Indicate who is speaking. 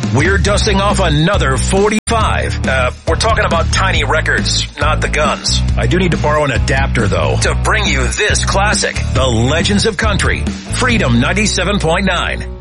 Speaker 1: we're dusting off another 45. We're talking about tiny records, not the guns. I do need to borrow an adapter, though, to bring you this classic, The Legends of Country, Freedom 97.9.